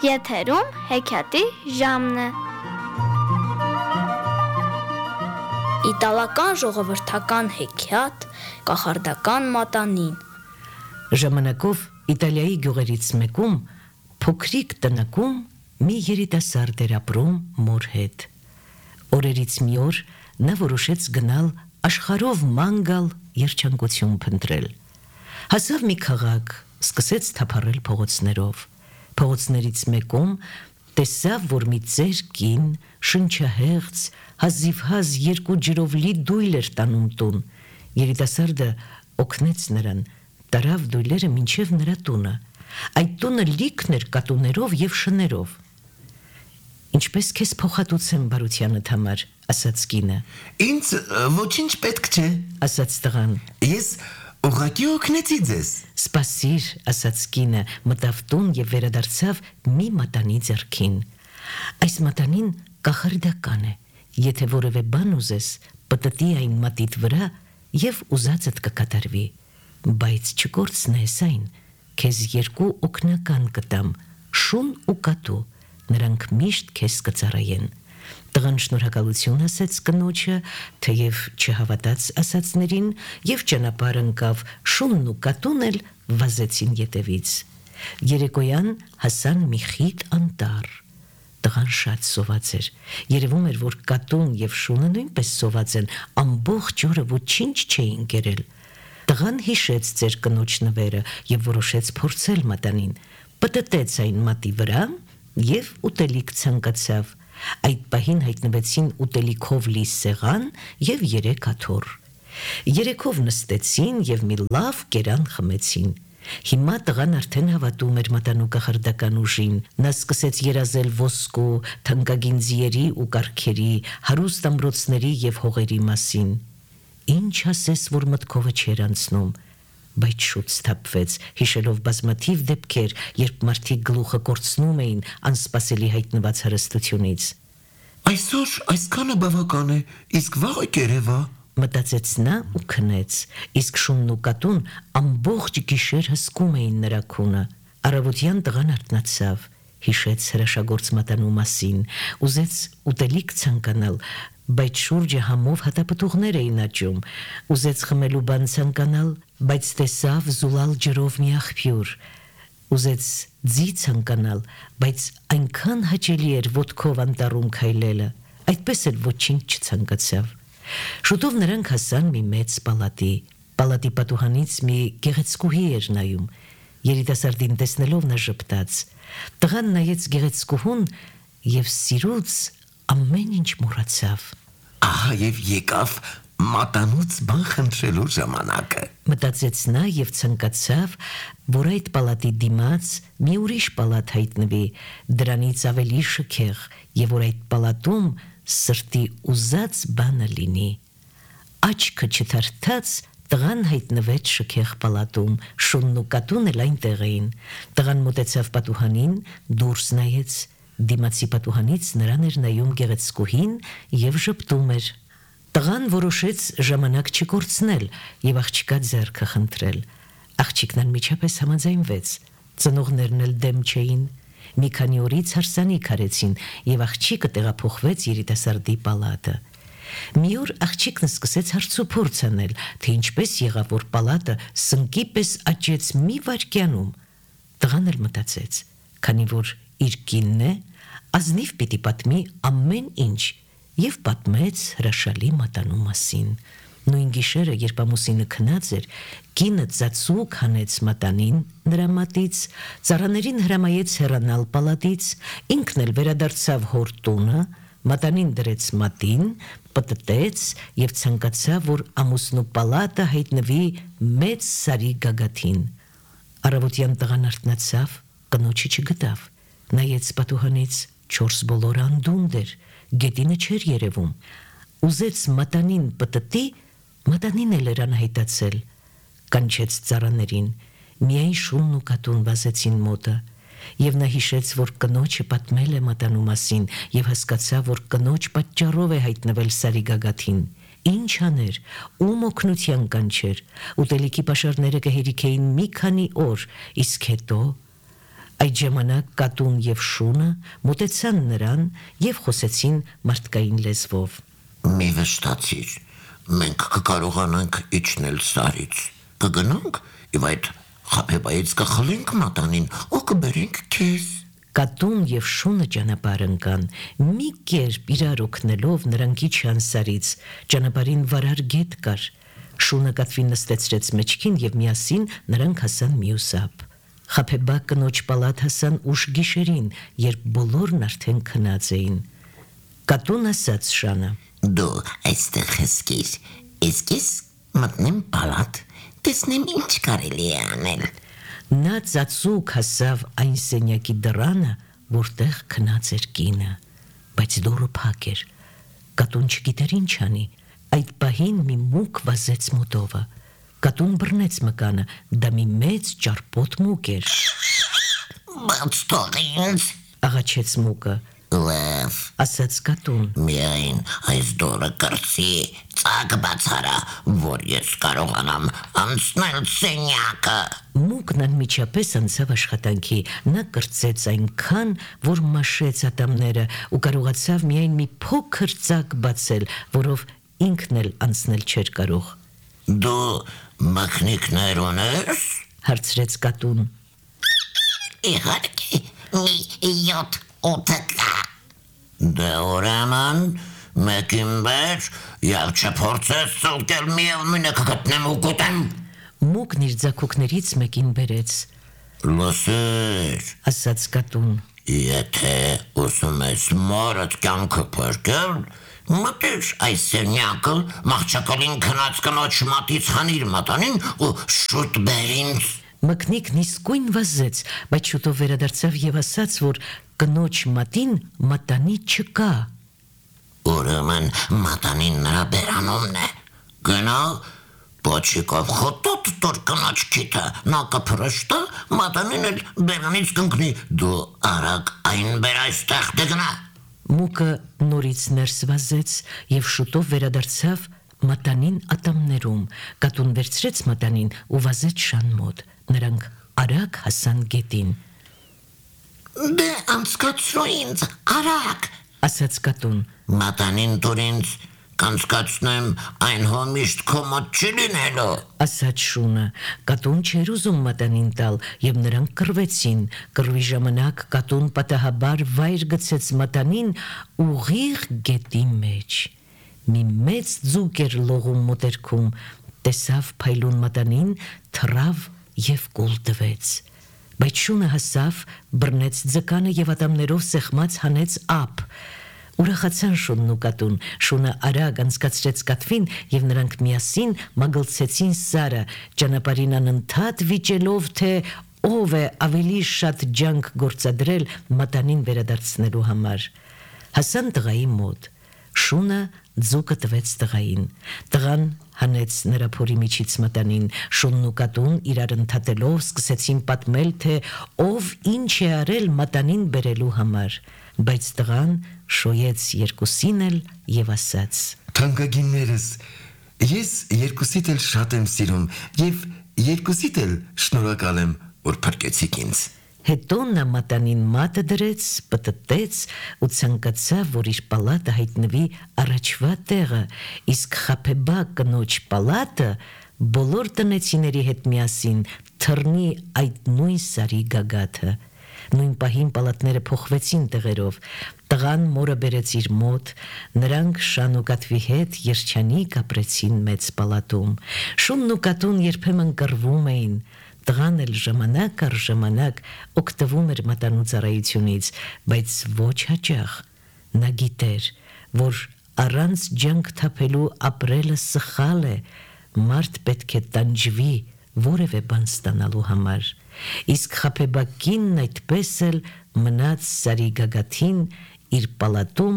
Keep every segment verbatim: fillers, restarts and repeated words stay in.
Եթերում հեքիաթի ժամն է։ Իտալական ժողովրդական հեքիաթ կախարդական մատանին։ Ժամանակով Իտալիայի գյուղերից մեկում փոքրիկ տնակում մի երիտասարդ էր ապրում մոր հետ։ Օրերից մի օր նա որոշեց գնալ աշխարհով ման գալ երջանկություն փնտրել։ Հասավ մի քաղաք, սկսեց թափառել փողոցներով։ Փողոցներից մեկում տեսավ, որ մի ծեր կին, շնչահեղձ, հազիվհազ երկու ջրով լի դույլ էր տանում տուն։ Երիտասարդը օգնեց նրան, տարավ դույլերը մինչև նրա տունը։ Այդ տունը լիքն էր կատուներով և շներով։ Ինչպես քեզ փոխհատուցեմ բարությանդ համար, ասաց կինը։ Ինձ ոչինչ պետք չէ, ասաց տղան։ Ես ուղղակի օգնեցի ձեզ։ Սպասիր, ասաց կինը, մտավ տուն և վերադարձավ մի մատանի ձեռքին։ Այս մատանին կախարդական է, եթե որևէ բան ուզես, պտտի այն մատիդ վրա և ուզածդ կկատարվի, բայց չկորցնես այն, քեզ երկու օգնական կտամ, շուն ու կատու, նրանք միշտ քեզ կծառայեն։ Տղան շնորհակալություն ասաց կնոջը, թեև չհավատաց ասածներին, և ճանապարհ ընկավ, շունն ու կատուն էլ վազեցին ետևից։ Երեկոյան հասան մի խիտ անտառ։ Տղան շատ սոված էր, երևում էր, որ կատուն և շունը նույնպես սոված են, ամբողջ օրը ոչինչ չէին կերել։ Տղան հիշեց ծեր կնոջ նվերը և որոշեց փորձել մատանին, պտտեց այն մատի վրա և ուտելիք ցանկացավ։ Այդ պահին հայտնվեցին ուտելիքով լի սեղան և երեք աթոռ։ Երեքով նստեցին և մի լավ կերան խմեցին։ Հիմա տղան արդեն հավատում էր մատանու կախարդական ուժին։ Նա սկսեց երազել ոսկու, թանկագին ձիերի ու կառքերի, հարուստ ամրոցների և հողերի մասին։ Ինչ ասես, որ մտքովը չէր անցնում, բայց շուտ սթափվեց, հիշելով բազմաթիվ դեպքեր, երբ մարդիկ գլուխը կորցնում էին անսպասելի հայտնված հարստությունից։ Այսօր այսքանը բավական է, իսկ վաղը կերևա, մտածեց նա ու քնեց, իսկ շունն ու կատուն ամբողջ գիշեր հսկում էին նրա քունը։ Առավոտյան տղան արթնացավ, հիշեց հրաշագործ մատանու մասին, ուզեց ուտելիք ցանկանալ, բայց շուրջը համով հատապտուղներ էին աճում, ուզեց խմելու բան ցանկանալ, բայց տեսավ զուլալ ջրով մի աղբյուր, ուզեց ձի ցանկանալ, բայց այնքան հաճելի էր ոտքով անտառում քայլելը, այդպես էլ ոչինչ չցանկացավ։ Շուտով նրանք հասան մի մեծ պալատի։ Պալատի պատուհանից մի գեղեցկուհի էր նայում։ Երիտասարդին տեսնելով նա ժպտաց։ Տղան նայեց գեղեցկուհուն և սիրուց ամեն ինչ մոռացավ։ Ահա և եկավ մատանուց բան խնդրելու ժամանակը, մտածեց նա և ցանկացավ, որ այդ պալատի դիմաց մի ուրիշ պալատ հայտնվի, դրանից ավելի շքեղ, և որ այդ պալատում սրտի ուզած բանը լինի։ Աչքը չթարթած տղան հայտնվեց շքեղ պալատում, շունն ու կատուն էլ այնտեղ էին։ Տղան մոտեցավ պատուհանին, դուրս նայեց, դիմացի պատուհանից նրան էր նայում գեղեցկուհին և ժպտում էր։ Տղան որոշեց ժամանակ չկորցնել և աղջկա ձեռքը խնդրել։ Աղջիկն անմիջապես համաձայնվեց, ծնողներն էլ դեմ չէին։ Մի քանի օրից հարսանիք արեցին և աղջիկը տեղափոխվեց երիտասարդի պալատը։ Մի օր աղջիկն սկսեց հարցուփորձ անել, թե ինչպես եղավ, որ պալատը սնկի պես աճեց մի վայրկյանում։ Տղան էլ մտածեց, քանի որ իր կինն է, ազնիվ պիտի պատմի ամեն ինչ, և պատմեց հրաշալի մատանու մասին։ Նույն գիշերը, երբ ամուսինը քնած էր, կինը ծածուկ հանեց մատանին նրա մատից, ծառաներին հրամայեց հեռանալ պալատից, ինքն էլ վերադարձավ հոր տունը, մատանին դրեց մատին, պտտեց և ցանկացավ, որ ամուսնու պալատը հայտնվի մեծ սարի գագաթին։ Առավոտյան տղան արթնացավ, կնոջը չգտավ, նայեց պատուհանից, չորս բոլոր անդունդ էր, գետինը չէր երևում։ Ուզեց մատանին պտտի, մատանին էլ էր անհայտացել։ Կանչեց ծառաներին, միայն շունն ու կատուն վազեցին մոտը, և նա հիշեց, որ կնոջը պատմել է մատանու մասին և հասկացավ, որ կնոջ պատճառով է հայտնվել սարի գագաթին։ Ինչ աներ, ում օգնության կանչեր, ուտելիքի պաշարները կհերիքեին մի քանի օր, իսկ հետո Այդ ժամանակ կատուն եւ շունը մոտեցան նրան եւ խոսեցին մարդկային լեզվով։ Մի վշտացիր, մենք կկարողանանք իջնել սարից, կգնանք եւ այդ խաբեբայից կխլենք մատանին ու կբերենք քեզ։ Կատուն եւ շունը ճանապարհ ընկան, մի կերպ իրար օգնելով նրանք իջան սարից, ճանապարհին վարար գետ կար։ Շունը կատվին նստեցրեց մեջքին եւ միասին նրանք հասան մյուս ափ։ Խաբեբա կնոջ պալատ հասան ուշ գիշերին, երբ բոլորն արդեն քնած էին։ Կատուն ասաց Շանը. Դու այստեղ հսկիր, իսկ ես մտնեմ պալատ, տեսնեմ ինչ կարելի է անել։ Նա ծածուկ հասավ այն սենյակի դռանը, որտեղ քնած էր կինը, բայց դուռը փակ էր։ Կատուն չգիտեր ինչ անի։ Այդ պահին մի մուկ վազեց մոտովը։ Կատուն բռնեց մկանը, դա մի մեծ ճարպոտ մուկ էր։ Բայց թող ինձ, Աղաչեց մուկը, լավ, ասաց կատուն։ միայն այս դորը կրծի, ծակ բացարա, որ ես կարողանամ անցնել սենյակը։ Մուկն անմիջապես անցավ աշխատանքի, նա կրծեց այնքան, որ մաշեց ատամները ու կարողացավ միայն մի փոքր ծակ բացել, որով ինքն էլ անցնել չէր կարող։ Դու մաքնիկներ ունես։ Հարցրեց կատուն։ Իհարկե, մի յոթ ութ կա։ Դե ուրեմն, մեկին բեր, և չփորձես ծլկել միևնույնը կգտնեմ ու կուտեմ։ Մուկն իր ձագուկներից մեկին բերեց, Լսիր, ասաց կատուն։ եթե ուզում ես մորդ կյանքը փրկել, մտիր այս սենյակը, մահճակալին քնած կնոջ մատից հանիր մատանին ու շուտ բեր ինձ։ Մկնիկն իսկույն վազեց, բայց շուտով վերադարձավ եւ ասաց, որ կնոջ մատին մատանի չկա։ Ուրեմն մատանին նրա բերանումն է։ Գնա, պոչիկով խոտոտ տոր կնոջ քիթը, նա կփրշտա, մատանին էլ բերանից կընկնի, դու արագ այն բեր այստեղ դգնա։ Մուկը նորից ներս վազեց եւ շուտով վերադարձավ մատանին ատամներում։ Կատուն վերցրեց մատանին ու վազեց Շան մոտ։ Նրանք արագ հասան գետին, Դե անցկացրու ինձ, արագ, ասաց կատուն։ մատանին տուր ինձ, կանցկացնեմ, այն հո միշտ քո մոտ չի լինելու։ Ասաց շունը, կատուն չէր ուզում մատանին տալ եւ նրանք կռվեցին։ Կռվի ժամանակ կատուն պատահաբար վայր գցեց մատանին ուղիղ գետի մեջ։ Մի մեծ ձուկ էր լողում մոտերքում, տեսավ փայլուն մատանին, թռավ եւ կուլ տվեց։ Բայց շունը հասավ, բռնեց ձկանը եւ ատամներով սեղմած հանեց ափ։ Ուրախացան շունն ու կատուն, շունը արագ անցկացրեց կատվին եւ նրանք միասին մագլցեցին սարը, ճանապարհին անընդհատ վիճելով, թե ով է ավելի շատ ջանք գործադրել մատանին վերադարձնելու համար։ Հասան տղայի մոտ։ Շունը ձուկը տվեց տղային։ Տղան հանեց նրա փորի միջից մատանին։ Շունն ու կատուն իրար ընդհատելով սկսեցին պատմել, թե ով ինչ է արել մատանին բերելու համար։ Բայց տղան շոյեց երկուսին էլ եւ ասաց. Թանկագիններս, ես երկուսիդ էլ շատ եմ սիրում եւ երկուսիդ էլ շնորհակալ եմ, որ փրկեցիք ինձ։ Հետո նա մատանին մատը դրեց, պտտեց ու ցանկացավ, որ իր պալատը հայտնվի առաջվա տեղը, իսկ խաբեբա կնոջ պալատը բոլոր տնեցիների հետ միասին թռնի այդ նույն սարի գագաթը։ Նույն պահին պալատները փոխվեցին տեղերով։ Տղան մորը բերեց իր մոտ, նրանք Շան ու կատվի հետ երջանիկ ապրեցին մեծ պալատում։ Շունն ու կատուն երբեմն կռվում էին։ Տղան էլ ժամանակ առ ժամանակ օգտվում էր մատանու ծառայությունից, բայց ոչ հաճախ։ Նա գիտեր, որ առանց ջանք թափելու ապրելը սխալ է, մարդ պետք է տանջվի որևէ բան ստանալու համար։ Իսկ խաբեբակինն այդպես էլ մնաց սարի գագաթին իր պալատում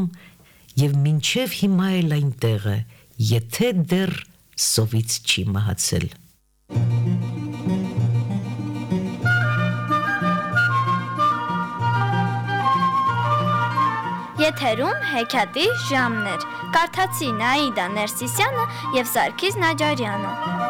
եւ մինչեւ հիմա էլ այնտեղ է, եթե դեռ սովից չի մահացել։ Եթերում հեքիաթի ժամներ։ Կարդացի Նաիդա Ներսիսյանը եւ Սարգիս Նաջարյանը։